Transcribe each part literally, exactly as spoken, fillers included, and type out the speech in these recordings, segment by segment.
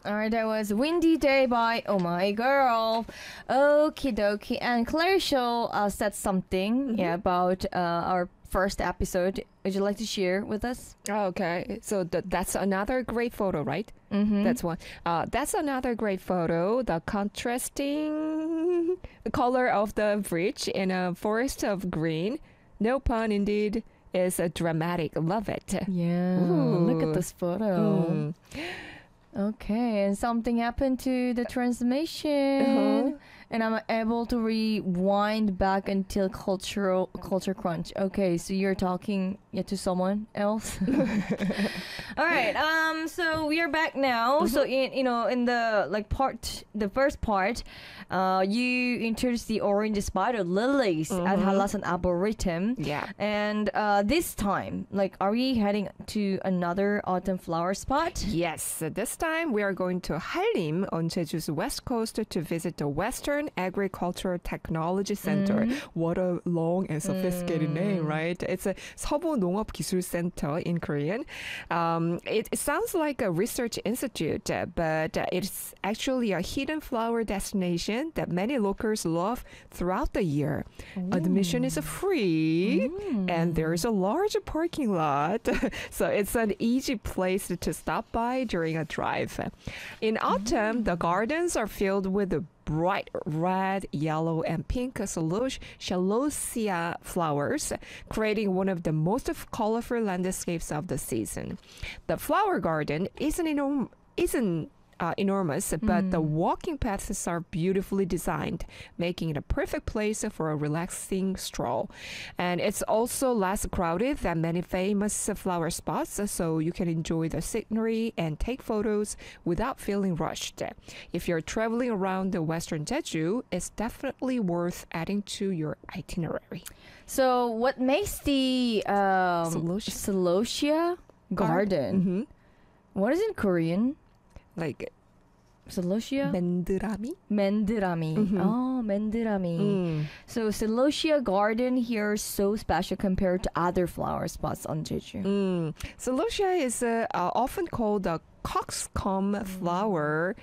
Alright, that was Windy Day by Oh My Girl. Okie dokie. And Claire Show uh, said something Mm-hmm. yeah, about uh, our first episode. Would you like to share with us? Okay, so th- that's another great photo, right? Mm-hmm. That's one. Uh, that's another great photo. The contrasting color of the bridge in a forest of green. No pun, indeed. Is a dramatic. Love it. Yeah, Ooh. look at this photo. Mm. Okay, and something happened to the transmission, Uh-huh. and I'm able to rewind back until cultural culture crunch. Okay, so you're talking yeah, to someone else. All right. Um. So we are back now. So in you know in the like part the first part, uh, you introduced the orange spider lilies at Mhm. Halasan Arboretum. Yeah. And uh, this time, like, are we heading to another autumn flower spot? Yes, this time we are going to Halim on Jeju's west coast to visit the Western Agricultural Technology Center. Mm. What a long and sophisticated Mm. name, right? It's a 서부농업기술센터 in Korean. Um, it, it sounds like a research institute, uh, but uh, it's actually a hidden flower destination that many locals love throughout the year. Admission is free. Mm. And there's a large parking lot, so it's an easy place to stop by during a drive. In autumn, the gardens are filled with the bright red, yellow, and pink celos- celosia flowers, creating one of the most colorful landscapes of the season. The flower garden isn't enorm- isn't uh, enormous, but the walking paths are beautifully designed, making it a perfect place for a relaxing stroll. And it's also less crowded than many famous flower spots, so you can enjoy the scenery and take photos without feeling rushed. If you're traveling around the Western Jeju, it's definitely worth adding to your itinerary. So, what makes the um, Celosia. celosia garden? Mhm. What is it in Korean? Like Celosia? mendrami. Mendrami. Mhm. Oh, mendrami. Mm. So, celosia garden here is so special compared to other flower spots on Jeju. Mm. Celosia is uh, uh, often called a coxcomb flower,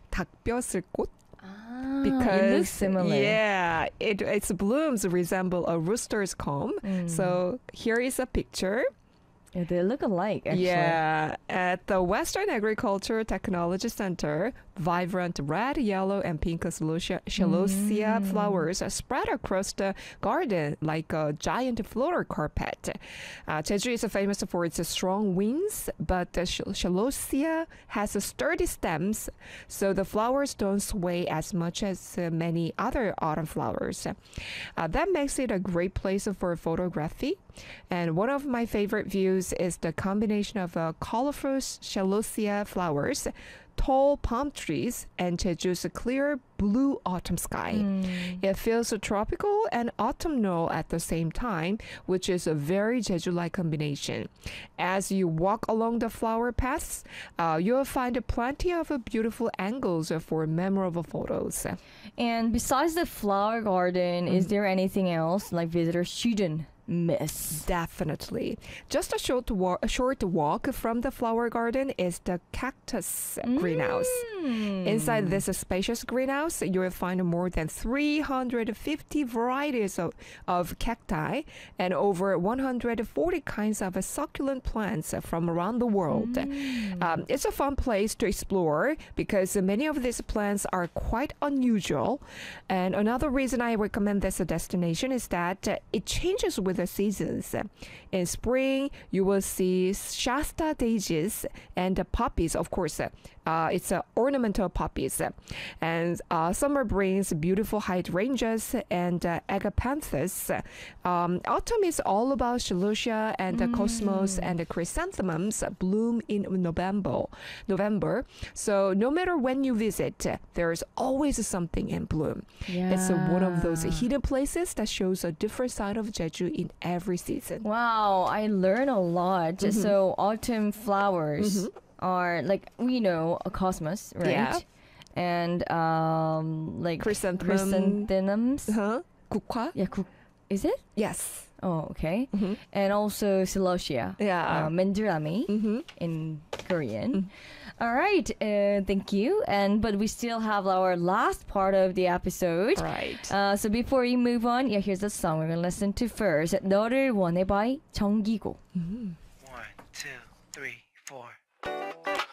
닭벼슬꽃. Ah, Because it looks similar. yeah, it its blooms resemble a rooster's comb. Mm. So here is a picture. Yeah, they look alike, actually. Yeah, at the Western Agriculture Technology Center, vibrant red, yellow, and pink celosia, celosia Mm. flowers are spread across the garden like a giant floral carpet. Uh, Jeju is famous for its strong winds, but the sh- celosia has sturdy stems, so the flowers don't sway as much as uh, many other autumn flowers. Uh, that makes it a great place for photography. And one of my favorite views is the combination of uh, colorful celosia flowers, tall palm trees, and Jeju's clear blue autumn sky. Mm. It feels tropical and autumnal at the same time, which is a very Jeju-like combination. As you walk along the flower paths, uh, you'll find plenty of uh, beautiful angles for memorable photos. And besides the flower garden, is Mhm. there anything else like visitors shouldn't miss? Definitely. Just a short, wa- a short walk from the flower garden is the cactus greenhouse. Mm. Inside this spacious greenhouse, you will find more than three hundred fifty varieties of, of cacti and over one hundred forty kinds of succulent plants from around the world. Mm. Um, it's a fun place to explore because many of these plants are quite unusual. And another reason I recommend this destination is that uh, it changes with the seasons. In spring, you will see Shasta daisies and the poppies, of course. Uh, it's uh, ornamental poppies. And uh, summer brings beautiful hydrangeas and uh, agapanthus. Um, autumn is all about celosia and the cosmos and the chrysanthemums bloom in November. November. So no matter when you visit, there's always something in bloom. It's uh, one of those Yeah. hidden places that shows a different side of Jeju in every season. Wow, I learn a lot. Mhm. So autumn flowers Mhm. are like we know a cosmos, right? Yeah. And um like Chrysanthemum. chrysanthemums. Huh? 국화? Yeah, 국- Is it? Yes. Oh, okay. Mhm. And also Silosia. Yeah. Uh, Mendrami Mhm. in Korean. All right. Uh, thank you. And but we still have our last part of the episode. Right. Uh, so before we move on, yeah, here's the song we're gonna listen to first. 너를 원해 by 정기고. One, two, three, four.